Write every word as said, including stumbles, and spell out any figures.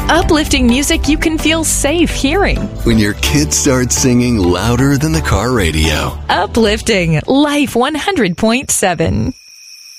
Uplifting music you can feel safe hearing. When your kids start singing louder than the car radio. Uplifting Life one hundred point seven.